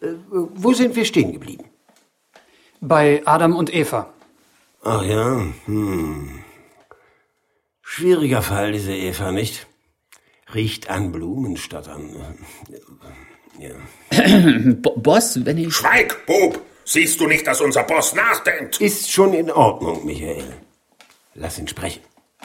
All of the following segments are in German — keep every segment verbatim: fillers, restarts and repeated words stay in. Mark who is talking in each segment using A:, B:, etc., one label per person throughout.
A: Äh, wo sind wir stehen geblieben?
B: Bei Adam und Eva.
A: Ach ja, hm. Schwieriger Fall, diese Eva, nicht? Riecht an Blumen statt an... Äh, ja.
C: Boss, wenn ich...
D: Schweig, Bub! Siehst du nicht, dass unser Boss nachdenkt?
A: Ist schon in Ordnung, Michael. Lass ihn sprechen.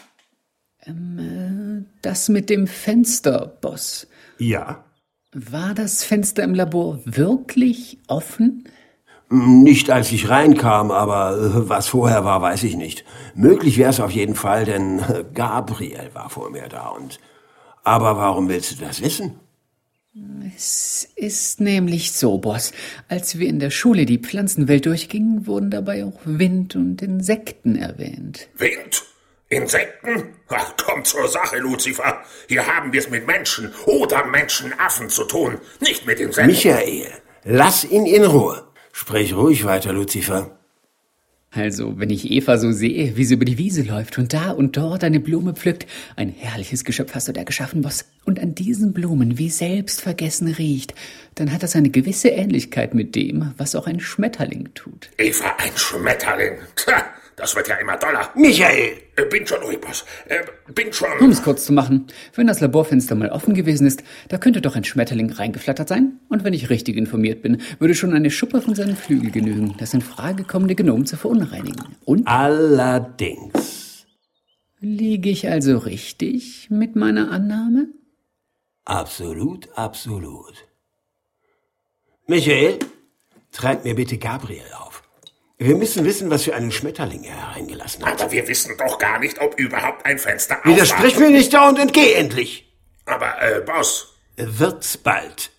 C: Ähm, äh, das mit dem Fenster, Boss.
A: Ja?
C: War das Fenster im Labor wirklich offen?
A: Nicht, als ich reinkam, aber was vorher war, weiß ich nicht. Möglich wäre es auf jeden Fall, denn Gabriel war vor mir da und... Aber warum willst du das wissen?
C: Es ist nämlich so, Boss. Als wir in der Schule die Pflanzenwelt durchgingen, wurden dabei auch Wind und Insekten erwähnt.
D: Wind? Insekten? Ach, komm zur Sache, Lucifer. Hier haben wir es mit Menschen oder Menschenaffen zu tun, nicht mit Insekten.
A: Michael, lass ihn in Ruhe. Sprich ruhig weiter, Lucifer.
C: Also, wenn ich Eva so sehe, wie sie über die Wiese läuft und da und dort eine Blume pflückt, ein herrliches Geschöpf hast du da geschaffen, Boss, und an diesen Blumen wie selbstvergessen riecht, dann hat das eine gewisse Ähnlichkeit mit dem, was auch ein Schmetterling tut.
D: Eva, ein Schmetterling? Tja, das wird ja immer doller.
A: Michael!
D: Äh, bin schon ruhig, Boss. Äh, bin schon...
C: Um es kurz zu machen, wenn das Laborfenster mal offen gewesen ist, da könnte doch ein Schmetterling reingeflattert sein. Und wenn ich richtig informiert bin, würde schon eine Schuppe von seinen Flügeln genügen, das in Frage kommende Genom zu verunreinigen. Und?
A: Allerdings.
C: Liege ich also richtig mit meiner Annahme?
A: Absolut, absolut. Michael, treib mir bitte Gabriel auf. Wir müssen wissen, was für einen Schmetterling er hereingelassen hat.
D: Aber wir wissen doch gar nicht, ob überhaupt ein Fenster auf war.
A: Widersprich mir nicht dauernd und geh endlich.
D: Aber, äh, Boss...
A: Wird's bald.